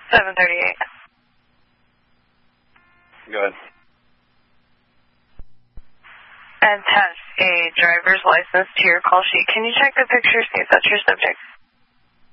738. Go ahead. Attach a driver's license to your call sheet. Can you check the picture, see if that's your subject?